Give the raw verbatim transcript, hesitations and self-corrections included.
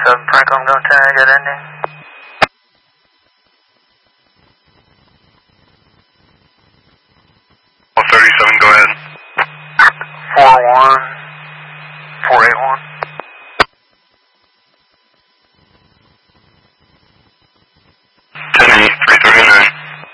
seven Franklin, go tag at ending. one thirty-seven, go ahead. four one, four eight one. ten eight.